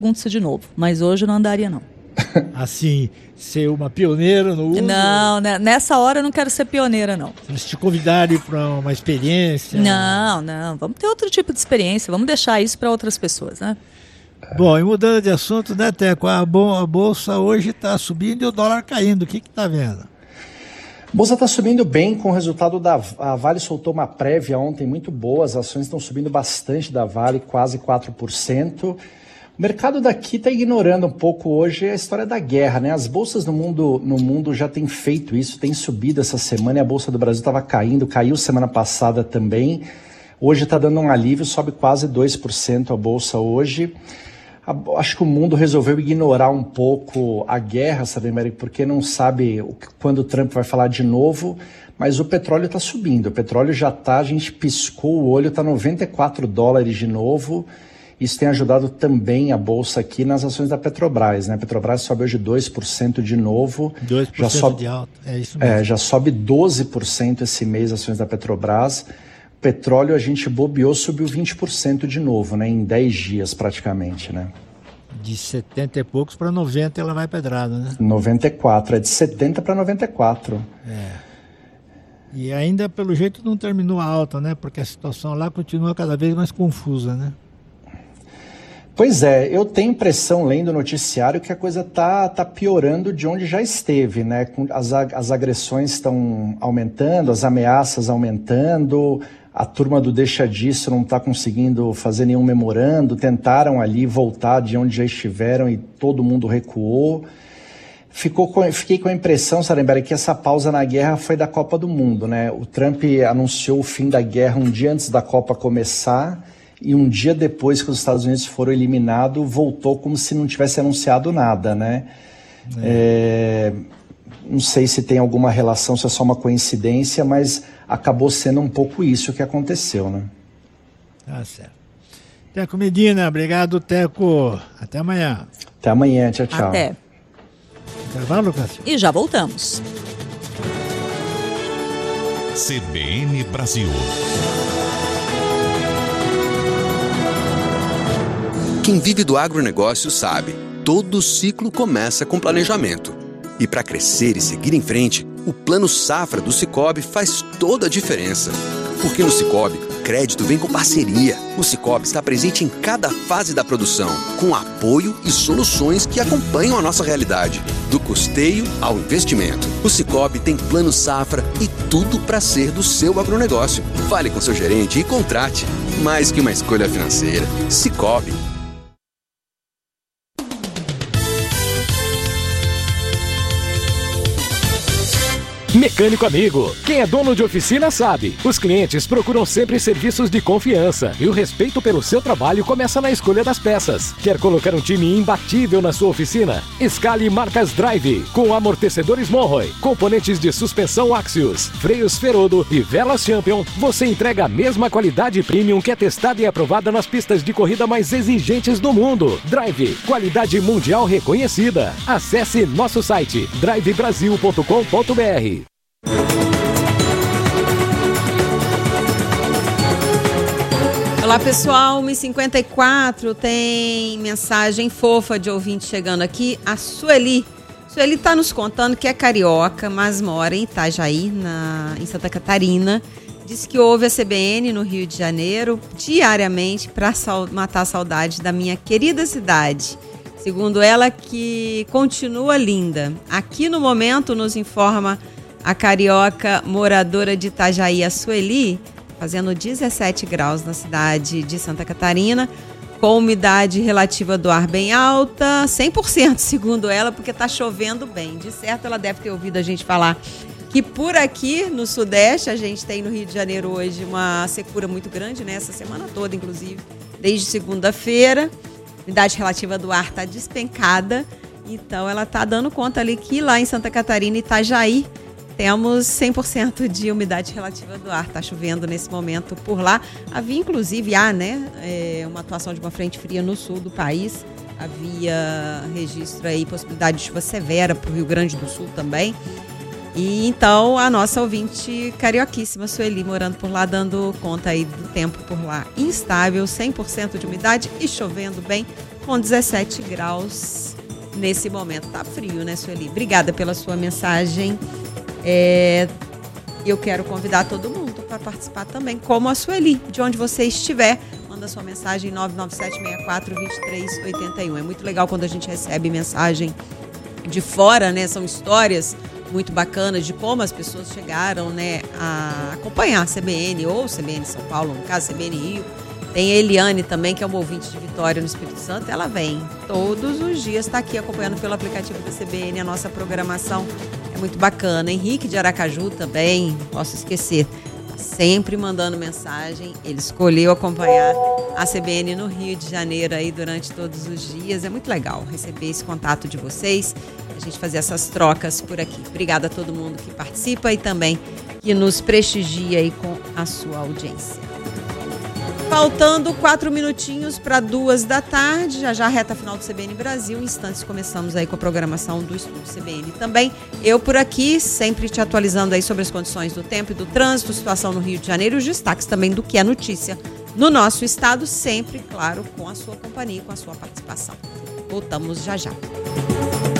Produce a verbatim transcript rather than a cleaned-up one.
pergunte-se de novo. Mas hoje não andaria, não. Assim, ser uma pioneira no uso? Não, né? Nessa hora eu não quero ser pioneira, não. Se eles te convidarem para uma experiência? Não, não. Vamos ter outro tipo de experiência. Vamos deixar isso para outras pessoas, né? Bom, e mudando de assunto, né, Teco? A, bo- a bolsa hoje está subindo e o dólar caindo. O que está vendo? A bolsa está subindo bem com o resultado da a Vale soltou uma prévia ontem muito boa. As ações estão subindo bastante da Vale, quase quatro por cento. O mercado daqui está ignorando um pouco hoje a história da guerra, né? As bolsas no mundo, no mundo já têm feito isso, têm subido essa semana e a Bolsa do Brasil estava caindo, caiu semana passada também. Hoje está dando um alívio, sobe quase dois por cento a Bolsa hoje. A, acho que o mundo resolveu ignorar um pouco a guerra, sabe, América? Porque não sabe o, quando o Trump vai falar de novo, mas o petróleo está subindo. O petróleo já está, a gente piscou o olho, está noventa e quatro dólares de novo. Isso tem ajudado também a Bolsa aqui nas ações da Petrobras, né? A Petrobras sobe hoje dois por cento de novo. dois por cento já sobe, de alta, é isso mesmo. É, já sobe doze por cento esse mês as ações da Petrobras. O petróleo a gente bobeou, subiu vinte por cento de novo, né? Em dez dias praticamente, né? De setenta e poucos para noventa ela vai pedrada, né? noventa e quatro, é de setenta para noventa e quatro. É. E ainda pelo jeito não terminou a alta, né? Porque a situação lá continua cada vez mais confusa, né? Pois é, eu tenho impressão, lendo o noticiário, que a coisa tá, tá piorando de onde já esteve, né? As, as agressões estão aumentando, as ameaças aumentando, a turma do deixa disso não está conseguindo fazer nenhum memorando, tentaram ali voltar de onde já estiveram e todo mundo recuou. Ficou com, fiquei com a impressão, Sarenberg, que essa pausa na guerra foi da Copa do Mundo, né? O Trump anunciou o fim da guerra um dia antes da Copa começar, e um dia depois que os Estados Unidos foram eliminados, voltou como se não tivesse anunciado nada, né? É. É, não sei se tem alguma relação, se é só uma coincidência, mas acabou sendo um pouco isso que aconteceu, né? Tá certo. Teco Medina, obrigado, Teco. Até amanhã. Até amanhã, tchau, tchau. Até. Intervalo, Cássio? E já voltamos. C B N Brasil. Quem vive do agronegócio sabe, todo ciclo começa com planejamento. E para crescer e seguir em frente, o Plano Safra do Sicoob faz toda a diferença. Porque no Sicoob, crédito vem com parceria. O Sicoob está presente em cada fase da produção, com apoio e soluções que acompanham a nossa realidade, do custeio ao investimento. O Sicoob tem Plano Safra e tudo para ser do seu agronegócio. Fale com seu gerente e contrate. Mais que uma escolha financeira, Sicoob. Mecânico amigo, quem é dono de oficina sabe. Os clientes procuram sempre serviços de confiança e o respeito pelo seu trabalho começa na escolha das peças. Quer colocar um time imbatível na sua oficina? Escale marcas Drive, com amortecedores Monroe, componentes de suspensão Axios, freios Ferodo e velas Champion. Você entrega a mesma qualidade premium que é testada e aprovada nas pistas de corrida mais exigentes do mundo. Drive, qualidade mundial reconhecida. Acesse nosso site drive brasil ponto com ponto b r. Olá pessoal, uma e cinquenta e quatro, tem mensagem fofa de ouvinte chegando aqui, a Sueli. Sueli está nos contando que é carioca, mas mora em Itajaí, na, em Santa Catarina. Diz que ouve a C B N no Rio de Janeiro diariamente para matar a saudade da minha querida cidade. Segundo ela, que continua linda. Aqui no momento, nos informa a carioca moradora de Itajaí, a Sueli, fazendo dezessete graus na cidade de Santa Catarina, com umidade relativa do ar bem alta, cem por cento segundo ela, porque está chovendo bem. De certo, ela deve ter ouvido a gente falar que por aqui, no Sudeste, a gente tem no Rio de Janeiro hoje uma secura muito grande, né? Essa semana toda, inclusive, desde segunda-feira. A umidade relativa do ar está despencada, então ela está dando conta ali que lá em Santa Catarina e Itajaí, temos cem por cento de umidade relativa do ar. Está chovendo nesse momento por lá. Havia, inclusive, há, né, é, uma atuação de uma frente fria no sul do país. Havia registro aí, possibilidade de chuva severa para o Rio Grande do Sul também. E então a nossa ouvinte carioquíssima, Sueli, morando por lá, dando conta aí do tempo por lá instável, cem por cento de umidade e chovendo bem com dezessete graus nesse momento. Tá frio, né, Sueli? Obrigada pela sua mensagem. É, eu quero convidar todo mundo para participar também, como a Sueli, de onde você estiver. Manda sua mensagem nove nove sete seis quatro dois três oito um. É muito legal quando a gente recebe mensagem de fora, né? São histórias muito bacanas de como as pessoas chegaram, né, a acompanhar a C B N ou C B N São Paulo, no caso C B N Rio. Tem a Eliane também, que é uma ouvinte de Vitória no Espírito Santo. Ela vem todos os dias, está aqui acompanhando pelo aplicativo da C B N a nossa programação. É muito bacana. Henrique de Aracaju também, não posso esquecer. Sempre mandando mensagem. Ele escolheu acompanhar a C B N no Rio de Janeiro aí durante todos os dias. É muito legal receber esse contato de vocês, a gente fazer essas trocas por aqui. Obrigada a todo mundo que participa e também que nos prestigia aí com a sua audiência. Faltando quatro minutinhos para duas da tarde, já já reta final do C B N Brasil. Em instantes começamos aí com a programação do Estúdio C B N também. Eu por aqui, sempre te atualizando aí sobre as condições do tempo e do trânsito, situação no Rio de Janeiro e os destaques também do que é notícia no nosso estado, sempre, claro, com a sua companhia e com a sua participação. Voltamos já já.